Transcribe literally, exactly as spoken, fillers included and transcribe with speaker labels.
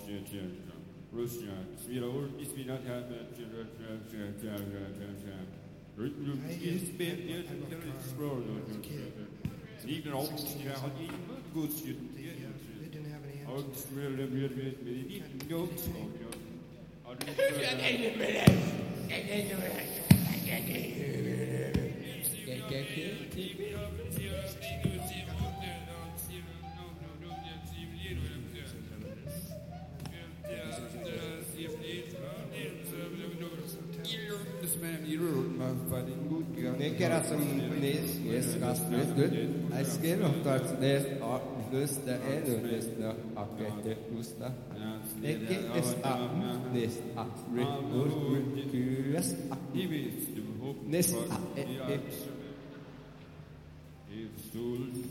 Speaker 1: Russia, Sweden, is we not have that. It's been explored. Even all good shit.
Speaker 2: They didn't have any
Speaker 1: Oh,
Speaker 2: answers.
Speaker 1: it's really, really, really, really
Speaker 3: Neker som nis jeskas nyt nyt äsken ohtaat nes lystä edellystä akette lusta. Neker es a nes a ur kyes a nes a e e.